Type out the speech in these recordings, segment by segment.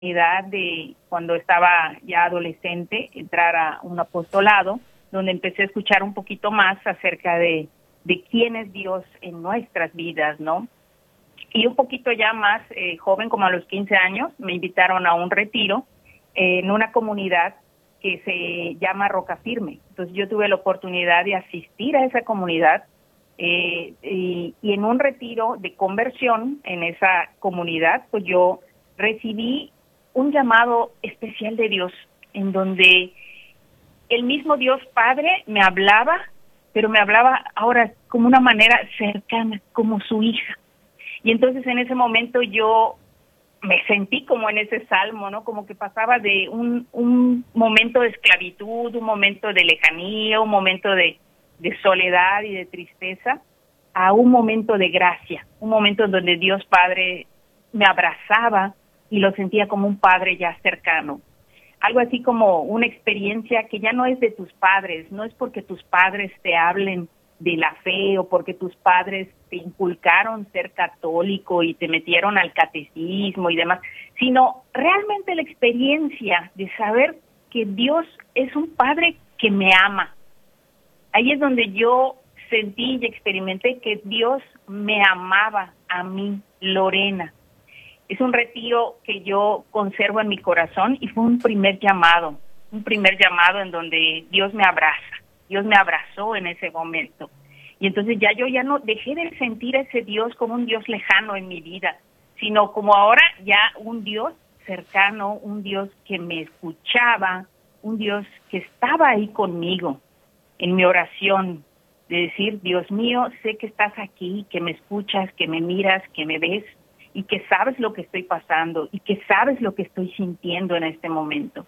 oportunidad de, cuando estaba ya adolescente, entrar a un apostolado, donde empecé a escuchar un poquito más acerca de quién es Dios en nuestras vidas, ¿no? Y un poquito ya más joven, como a los 15 años, me invitaron a un retiro en una comunidad que se llama Roca Firme. Entonces yo tuve la oportunidad de asistir a esa comunidad y en un retiro de conversión en esa comunidad, pues yo recibí un llamado especial de Dios, en donde el mismo Dios Padre me hablaba, pero me hablaba ahora como una manera cercana, como su hija. Y entonces en ese momento yo me sentí como en ese salmo, ¿no? Como que pasaba de un momento de esclavitud, un momento de lejanía, un momento de soledad y de tristeza, a un momento de gracia, un momento en donde Dios Padre me abrazaba y lo sentía como un padre ya cercano. Algo así como una experiencia que ya no es de tus padres, no es porque tus padres te hablen de la fe o porque tus padres te inculcaron ser católico y te metieron al catecismo y demás, sino realmente la experiencia de saber que Dios es un padre que me ama. Ahí es donde yo sentí y experimenté que Dios me amaba a mí, Lorena. Es un retiro que yo conservo en mi corazón y fue un primer llamado en donde Dios me abraza. Dios me abrazó en ese momento. Y entonces yo ya no dejé de sentir a ese Dios como un Dios lejano en mi vida, sino como ahora ya un Dios cercano, un Dios que me escuchaba, un Dios que estaba ahí conmigo en mi oración, de decir, Dios mío, sé que estás aquí, que me escuchas, que me miras, que me ves, y que sabes lo que estoy pasando, y que sabes lo que estoy sintiendo en este momento.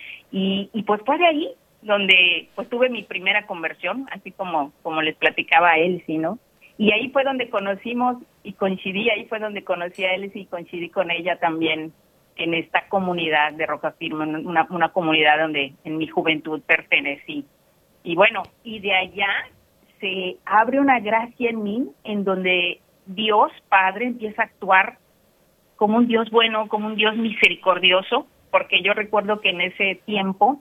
Y pues fue de ahí donde pues tuve mi primera conversión, así como les platicaba a Elsie, ¿no? Y ahí fue donde conocimos y coincidí, ahí fue donde conocí a Elsie y coincidí con ella también en esta comunidad de Roca Firme, una comunidad donde en mi juventud pertenecí. Y bueno, y de allá se abre una gracia en mí, en donde Dios Padre empieza a actuar como un Dios bueno, como un Dios misericordioso, porque yo recuerdo que en ese tiempo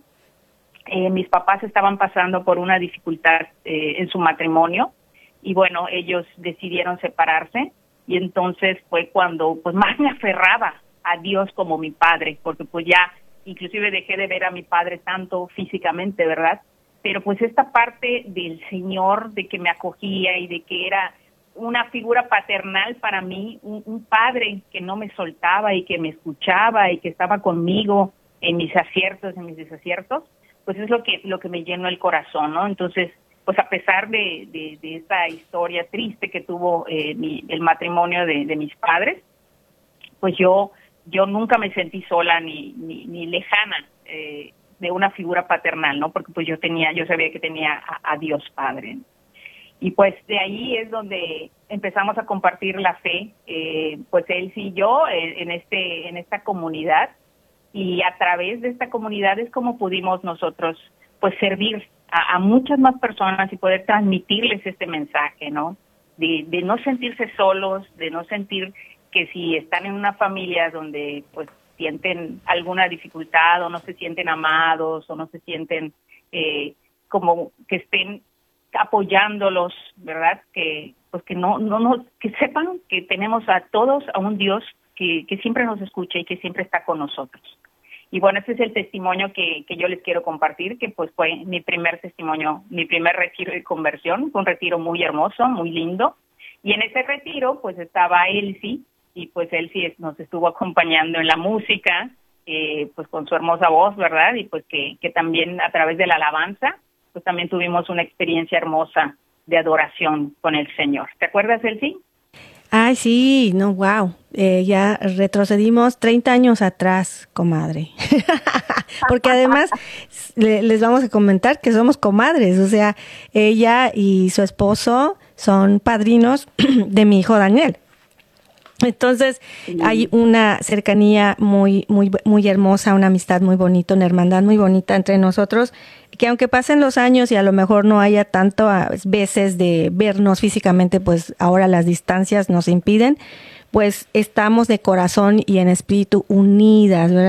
mis papás estaban pasando por una dificultad en su matrimonio y bueno, ellos decidieron separarse y entonces fue cuando pues más me aferraba a Dios como mi padre, porque pues ya inclusive dejé de ver a mi padre tanto físicamente, ¿verdad? Pero pues esta parte del Señor, de que me acogía y de que era una figura paternal para mí, un padre que no me soltaba y que me escuchaba y que estaba conmigo en mis aciertos, en mis desaciertos, pues es lo que me llenó el corazón, ¿no? Entonces, pues a pesar de esta historia triste que tuvo el matrimonio de mis padres, pues yo nunca me sentí sola ni lejana de una figura paternal, ¿no? Porque pues yo sabía que tenía a Dios Padre. Y pues de ahí es donde empezamos a compartir la fe, pues él y yo en esta comunidad, y a través de esta comunidad es como pudimos nosotros pues servir a muchas más personas y poder transmitirles este mensaje, ¿no? De no sentirse solos, de no sentir que si están en una familia donde pues sienten alguna dificultad o no se sienten amados o no se sienten como que estén apoyándolos, ¿verdad? Que pues que sepan que tenemos a todos a un Dios que siempre nos escucha y que siempre está con nosotros. Y bueno, ese es el testimonio que yo les quiero compartir, que pues fue mi primer testimonio, mi primer retiro de conversión. Fue un retiro muy hermoso, muy lindo. Y en ese retiro pues estaba Elsie, y pues Elsie nos estuvo acompañando en la música, pues con su hermosa voz, ¿verdad? Y pues que también a través de la alabanza, pues también tuvimos una experiencia hermosa de adoración con el Señor. ¿Te acuerdas, Elsie? Ay, sí, no, wow. Ya retrocedimos 30 años atrás, comadre. Porque además les vamos a comentar que somos comadres, o sea, ella y su esposo son padrinos de mi hijo Daniel. Entonces hay una cercanía muy hermosa, una amistad muy bonita, una hermandad muy bonita entre nosotros, que aunque pasen los años y a lo mejor no haya tantas veces de vernos físicamente, pues ahora las distancias nos impiden, pues estamos de corazón y en espíritu unidas, ¿verdad?